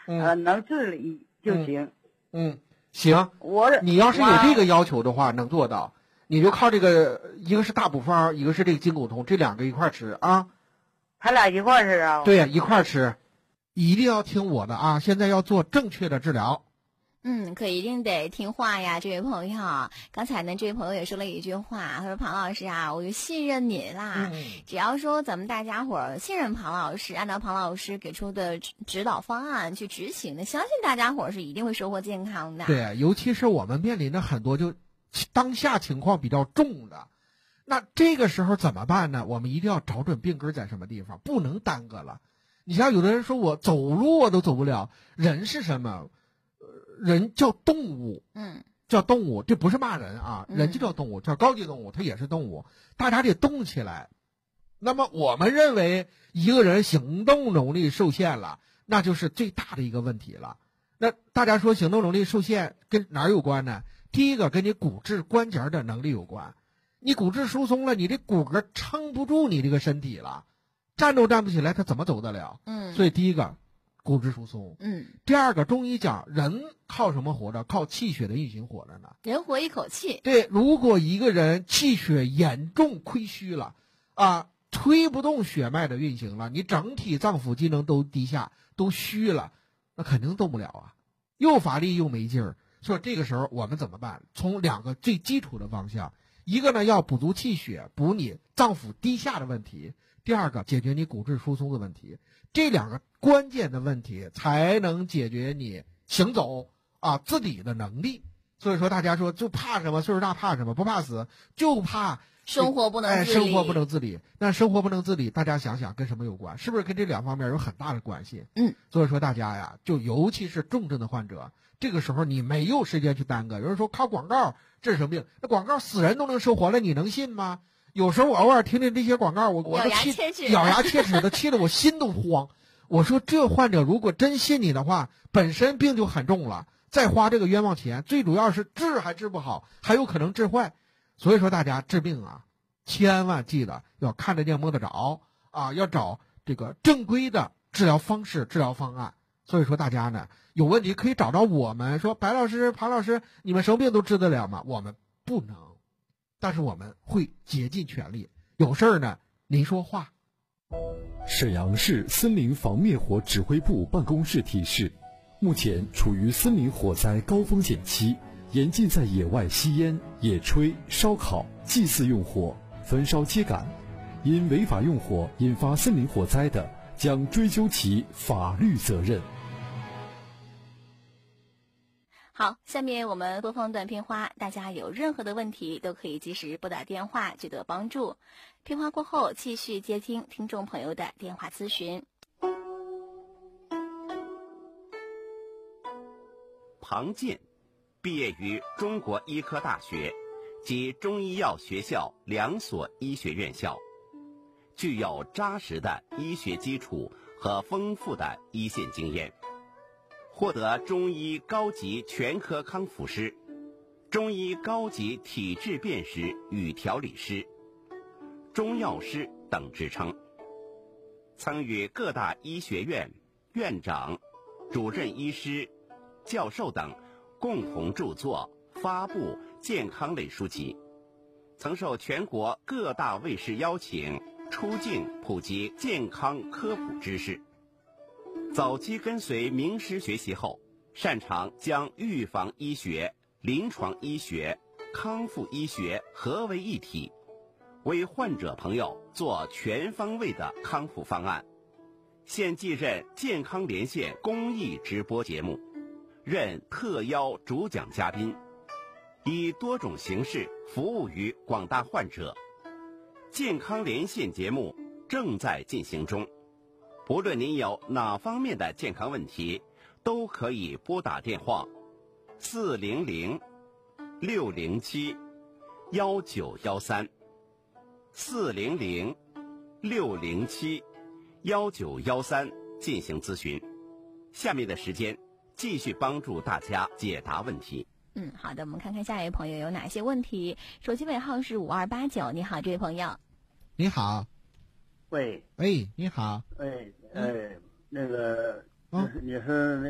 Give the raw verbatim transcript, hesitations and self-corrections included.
嗯、 呃能自理就行。 嗯，嗯行， 我你要是有这个要求的话，能做到，你就靠这个，一个是大补方，一个是这个金骨通，这两个一块吃啊。 他俩一块吃啊？ 对呀，一块吃，一定要听我的啊！现在要做正确的治疗。 嗯，可一定得听话呀，这位朋友。刚才呢，这位朋友也说了一句话，他说：“庞老师啊，我就信任你啦。 嗯、 只要说咱们大家伙儿信任庞老师，按照庞老师给出的指导方案去执行的，相信大家伙儿是一定会收获健康的。” 对，尤其是我们面临着很多就当下情况比较重的，那这个时候怎么办呢？我们一定要找准病根在什么地方，不能耽搁了。你像有的人说我走路我都走不了，人是什么？人叫动物， 嗯， 叫动物，这不是骂人啊，人就叫动物，叫高级动物，它也是动物，大家得动起来。那么我们认为一个人行动能力受限了，那就是最大的一个问题了。那大家说行动能力受限跟哪儿有关呢？第一个跟你骨质关节的能力有关，你骨质疏松了，你这骨骼撑不住你这个身体了，站都站不起来，他怎么走得了？ 嗯， 所以第一个骨质疏松。 嗯， 第二个，中医讲人靠什么活着？靠气血的运行活着呢。 人活一口气。 对，如果一个人气血严重亏虚了，啊，推不动血脉的运行了，你整体脏腑机能都低下，都虚了，那肯定动不了啊，又乏力又没劲儿。所以这个时候我们怎么办？从两个最基础的方向，一个呢要补足气血，补你脏腑低下的问题；第二个解决你骨质疏松的问题。这两个关键的问题才能解决你行走啊自理的能力。所以说大家说就怕什么？岁数大怕什么？不怕死，就怕生活不能自理。 哎，生活不能自理。那生活不能自理，大家想想跟什么有关？是不是跟这两方面有很大的关系？ 嗯， 所以说大家呀，就尤其是重症的患者，这个时候你没有时间去耽搁。有人说靠广告治什么病？那广告死人都能收活了，你能信吗？有时候我偶尔听听这些广告，我我都气咬牙切齿的，气得我心都慌。我说这患者如果真信你的话，本身病就很重了，再花这个冤枉钱，最主要是治还治不好，还有可能治坏。所以说大家治病啊，千万记得要看得见摸得着啊，要找这个正规的治疗方式、治疗方案。所以说大家呢有问题可以找到我们，说白老师、庞老师，你们什么病都治得了吗？我们不能，但是我们会竭尽全力。有事儿呢，您说话。 沈阳市森林防灭火指挥部办公室提示：目前处于森林火灾高风险期，严禁在野外吸烟、野炊、烧烤、祭祀用火、焚烧秸秆。因违法用火引发森林火灾的，将追究其法律责任。 好，下面我们播放段片花，大家有任何的问题都可以及时拨打电话取得帮助。片花过后继续接听听众朋友的电话咨询。 庞健毕业于中国医科大学及中医药学校两所医学院校，具有扎实的医学基础和丰富的一线经验，获得中医高级全科康复师、中医高级体质辨识与调理师、中药师等职称，曾与各大医学院院长、主任医师、教授等共同著作发布健康类书籍，曾受全国各大卫视邀请出镜普及健康科普知识。早期跟随名师学习后，擅长将预防医学、临床医学、康复医学合为一体，为患者朋友做全方位的康复方案。现继任健康连线公益直播节目，任特邀主讲嘉宾，以多种形式服务于广大患者。健康连线节目正在进行中，不论您有哪方面的健康问题，都可以拨打电话四零零六零七幺九幺三四零零六零七幺九幺三进行咨询。下面的时间继续帮助大家解答问题。 嗯，好的，我们看看下一位朋友有哪些问题。手机尾号是五二八九，你好，这位朋友。 你好。 喂。 哎，你好。 哎哎，那个， 嗯、 你是那。